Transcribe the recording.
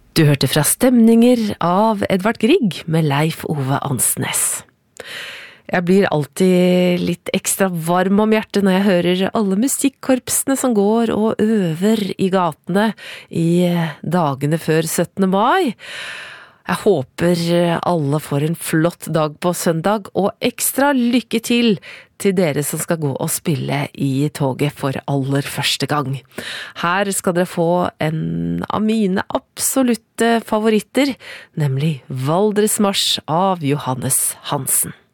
Du hørte fra Stemninger av Edvard Grieg med Leif Ove Ansnes. Jeg blir alltid litt ekstra varm om hjertet når jeg hører alle musikkorpsene som går og øver i gatene i dagene før 17. mai. Jeg håper alle får en flott dag på søndag, og ekstra lykke til dere som skal gå og spille i toget for aller første gang. Her skal dere få en av mine absolutte favoritter, nemlig Valdresmarsj av Johannes Hansen.